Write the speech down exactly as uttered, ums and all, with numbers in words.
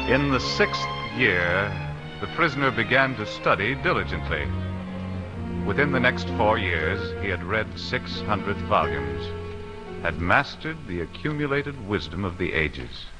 In the sixth year, the prisoner began to study diligently. Within the next four years, he had read six hundred volumes, had mastered the accumulated wisdom of the ages.